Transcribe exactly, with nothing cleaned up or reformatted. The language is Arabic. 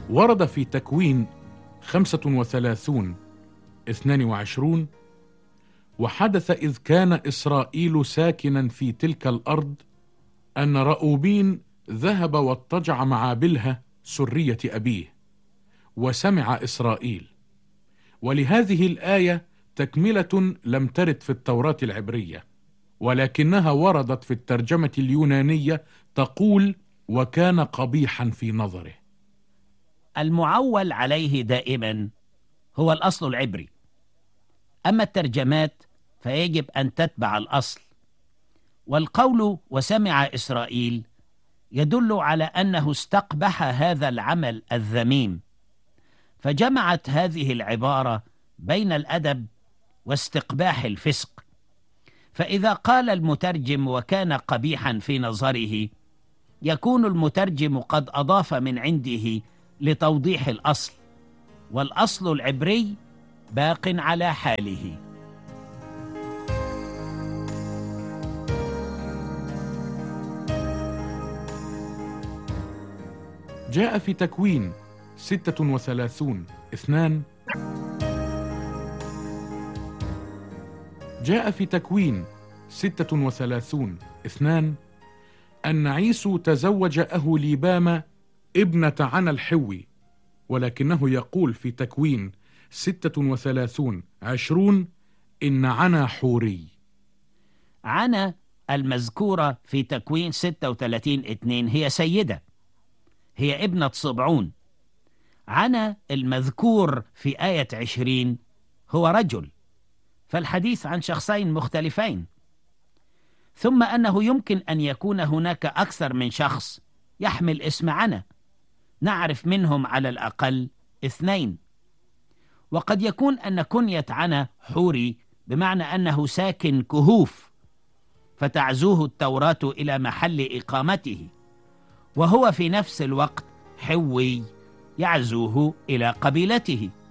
ورد في تكوين خمسة وثلاثون اثنان وعشرون: وحدث إذ كان إسرائيل ساكنا في تلك الأرض أن رأوبين ذهب واضطجع مع بلهة سرية أبيه، وسمع إسرائيل. ولهذه الآية تكملة لم ترد في التوراة العبرية، ولكنها وردت في الترجمة اليونانية تقول: وكان قبيحا في نظره. المعول عليه دائما هو الأصل العبري، أما الترجمات فيجب أن تتبع الأصل. والقول وسمع إسرائيل يدل على أنه استقبح هذا العمل الذميم، فجمعت هذه العبارة بين الأدب واستقباح الفسق. فإذا قال المترجم وكان قبيحا في نظره، يكون المترجم قد أضاف من عنده لتوضيح الأصل، والأصل العبري باق على حاله. جاء في تكوين ستة وثلاثون اثنان جاء في تكوين ستة وثلاثون اثنان أن عيسو تزوج أهوليبام ابنة عنا الحوي، ولكنه يقول في تكوين ستة وثلاثون عشرون إن عنا حوري. عنا المذكورة في تكوين ستة وثلاثين اثنين هي سيدة، هي ابنة صبعون. عنا المذكور في آية عشرين هو رجل، فالحديث عن شخصين مختلفين. ثم أنه يمكن أن يكون هناك أكثر من شخص يحمل اسم عنا، نعرف منهم على الأقل اثنين. وقد يكون أن كنية عنا حوري بمعنى أنه ساكن كهوف، فتعزوه التوراة إلى محل إقامته، وهو في نفس الوقت حوي يعزوه إلى قبيلته.